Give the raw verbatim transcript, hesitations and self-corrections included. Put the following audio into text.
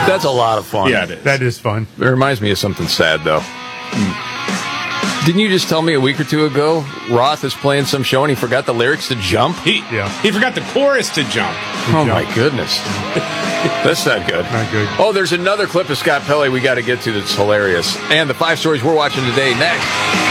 That's a lot of fun. Yeah, it is. That is fun. It reminds me of something sad, though. Mm. Didn't you just tell me a week or two ago Roth is playing some show and he forgot the lyrics to Jump? He, Yeah. he forgot the chorus to Jump. Oh, Jump. my goodness. That's not good. Not good. Oh, there's another clip of Scott Pelley we got to get to that's hilarious. And the five stories we're watching today next.